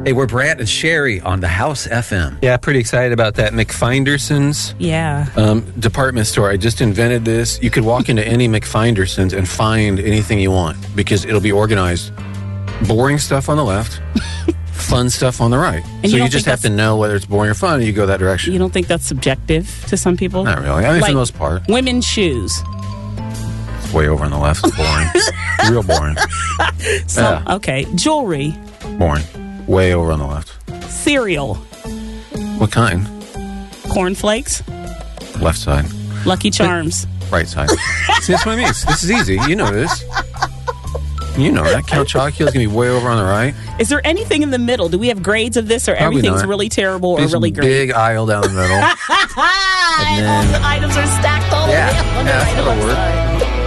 Hey, we're Brant and Sherry on the House FM. Yeah, pretty excited about that. McFinderson's department store. I just invented this. You could walk into any McFinderson's and find anything you want because it'll be organized. Boring stuff on the left, fun stuff on the right. And so you just have to know whether it's boring or fun, and you go that direction. You don't think that's subjective to some people? Not really. I mean, for the most part. Women's shoes. It's way over on the left. It's boring. Real boring. Okay. Jewelry. Boring. Way over on the left. Cereal. What kind? Cornflakes. Left side. Lucky Charms. Right side. See, that's what I mean. This is easy. You know this. You know that. Count Chocula is going to be way over on the right. Is there anything in the middle? Do we have grades of this, or Probably everything's not. really terrible or There's really a great? big aisle down the middle. And all the items are stacked all the way up on the right that'll and left work. side.